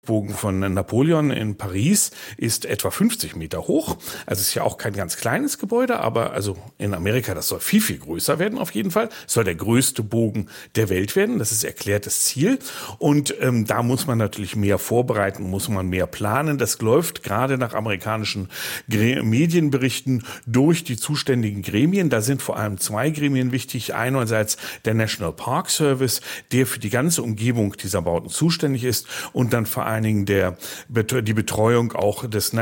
Bogen von Napoleon in Paris ist etwa 50 Meter hoch. Also ist ja auch kein ganz kleines Gebäude, aber also in Amerika, das soll viel, viel größer werden auf jeden Fall. Es soll der größte Bogen der Welt werden. Das ist erklärtes Ziel. Und da muss man natürlich mehr vorbereiten, muss man mehr planen. Das läuft gerade nach amerikanischen Medienberichten durch die zuständigen Gremien. Da sind vor allem zwei Gremien wichtig. Einerseits der National Park Service, der für die ganze Umgebung dieser Bauten zuständig ist, und dann vor allen Dingen die Betreuung auch des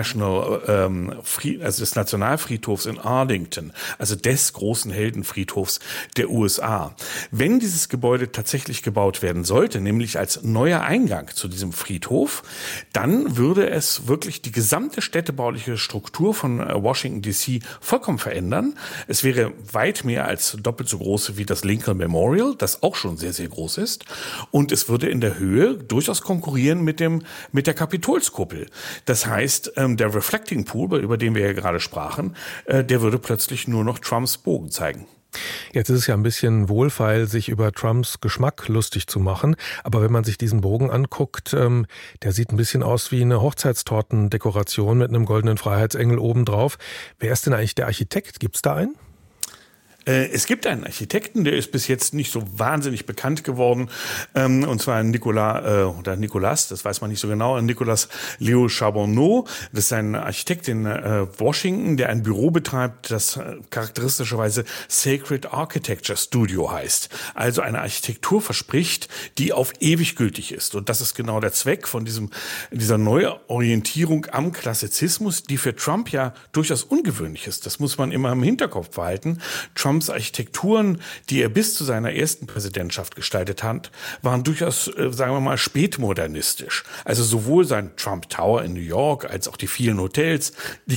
des Nationalfriedhofs in Arlington, also des großen Heldenfriedhofs der USA. Wenn dieses Gebäude tatsächlich gebaut werden sollte, nämlich als neuer Eingang zu diesem Friedhof, dann würde es wirklich die gesamte städtebauliche Struktur von Washington D.C. vollkommen verändern. Es wäre weit mehr als doppelt so groß wie das Lincoln Memorial, das auch schon sehr, sehr groß ist. Und es würde in der Höhe durchaus konkurrieren mit der Kapitolskuppel. Das heißt, der Reflecting Pool, über den wir ja gerade sprachen, der würde plötzlich nur noch Trumps Bogen zeigen. Jetzt ist es ja ein bisschen wohlfeil, sich über Trumps Geschmack lustig zu machen. Aber wenn man sich diesen Bogen anguckt, der sieht ein bisschen aus wie eine Hochzeitstortendekoration mit einem goldenen Freiheitsengel obendrauf. Wer ist denn eigentlich der Architekt? Gibt's da einen? Es gibt einen Architekten, der ist bis jetzt nicht so wahnsinnig bekannt geworden, und zwar Nicolas, das weiß man nicht so genau, Nicolas Leo Charbonneau. Das ist ein Architekt in Washington, der ein Büro betreibt, das charakteristischerweise Sacred Architecture Studio heißt. Also eine Architektur verspricht, die auf ewig gültig ist. Und das ist genau der Zweck von dieser Neuorientierung am Klassizismus, die für Trump ja durchaus ungewöhnlich ist. Das muss man immer im Hinterkopf behalten. Trumps Architekturen, die er bis zu seiner ersten Präsidentschaft gestaltet hat, waren durchaus, sagen wir mal, spätmodernistisch. Also sowohl sein Trump Tower in New York als auch die vielen Hotels, die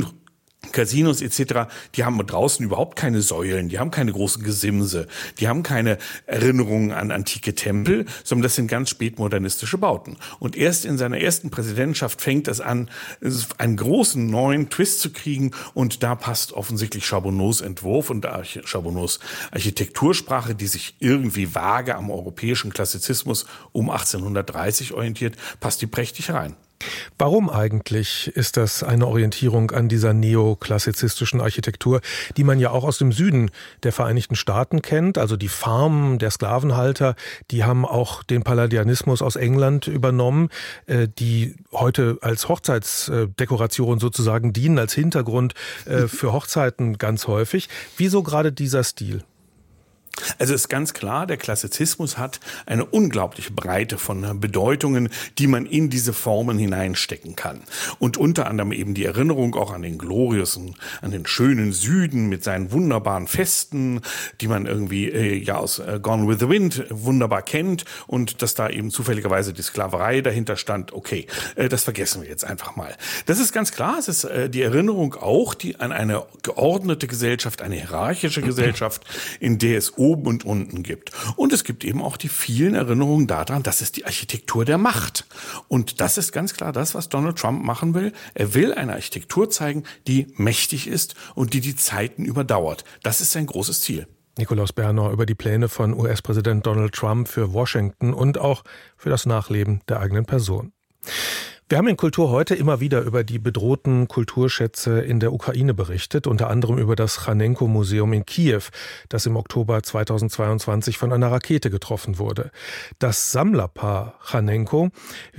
Casinos etc., die haben draußen überhaupt keine Säulen, die haben keine großen Gesimse, die haben keine Erinnerungen an antike Tempel, sondern das sind ganz spätmodernistische Bauten. Und erst in seiner ersten Präsidentschaft fängt es an, einen großen neuen Twist zu kriegen, und da passt offensichtlich Charbonneaus Entwurf und Charbonneaus Architektursprache, die sich irgendwie vage am europäischen Klassizismus um 1830 orientiert, passt die prächtig rein. Warum eigentlich ist das eine Orientierung an dieser neoklassizistischen Architektur, die man ja auch aus dem Süden der Vereinigten Staaten kennt? Also die Farmen der Sklavenhalter, die haben auch den Palladianismus aus England übernommen, die heute als Hochzeitsdekoration sozusagen dienen, als Hintergrund für Hochzeiten ganz häufig. Wieso gerade dieser Stil? Also ist ganz klar, der Klassizismus hat eine unglaubliche Breite von Bedeutungen, die man in diese Formen hineinstecken kann. Und unter anderem eben die Erinnerung auch an den gloriosen, an den schönen Süden mit seinen wunderbaren Festen, die man irgendwie aus Gone with the Wind wunderbar kennt, und dass da eben zufälligerweise die Sklaverei dahinter stand. Okay, das vergessen wir jetzt einfach mal. Das ist ganz klar, es ist die Erinnerung auch an eine geordnete Gesellschaft, eine hierarchische Gesellschaft, in der es oben und unten gibt. Und es gibt eben auch die vielen Erinnerungen daran, das ist die Architektur der Macht. Und das ist ganz klar das, was Donald Trump machen will. Er will eine Architektur zeigen, die mächtig ist und die Zeiten überdauert. Das ist sein großes Ziel. Nikolaus Bernauer über die Pläne von US-Präsident Donald Trump für Washington und auch für das Nachleben der eigenen Person. Wir haben in Kultur heute immer wieder über die bedrohten Kulturschätze in der Ukraine berichtet, unter anderem über das Chanenko-Museum in Kiew, das im Oktober 2022 von einer Rakete getroffen wurde. Das Sammlerpaar Chanenko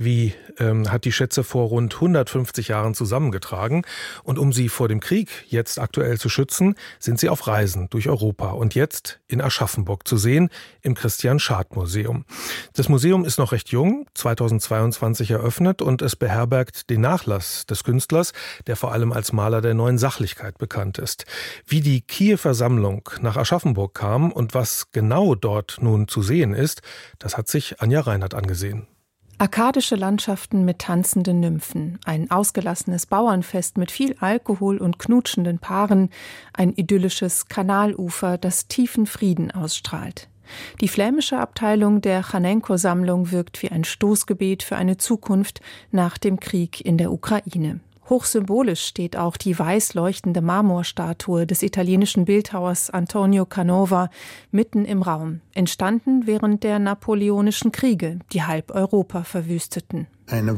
hat die Schätze vor rund 150 Jahren zusammengetragen, und um sie vor dem Krieg jetzt aktuell zu schützen, sind sie auf Reisen durch Europa und jetzt in Aschaffenburg zu sehen, im Christian-Schad-Museum. Das Museum ist noch recht jung, 2022 eröffnet, und es beherbergt den Nachlass des Künstlers, der vor allem als Maler der Neuen Sachlichkeit bekannt ist. Wie die Kiewer Sammlung nach Aschaffenburg kam und was genau dort nun zu sehen ist, das hat sich Anja Reinhardt angesehen. Arkadische Landschaften mit tanzenden Nymphen, ein ausgelassenes Bauernfest mit viel Alkohol und knutschenden Paaren, ein idyllisches Kanalufer, das tiefen Frieden ausstrahlt. Die flämische Abteilung der Chanenko-Sammlung wirkt wie ein Stoßgebet für eine Zukunft nach dem Krieg in der Ukraine. Hochsymbolisch steht auch die weiß leuchtende Marmorstatue des italienischen Bildhauers Antonio Canova mitten im Raum, entstanden während der Napoleonischen Kriege, die halb Europa verwüsteten. Eine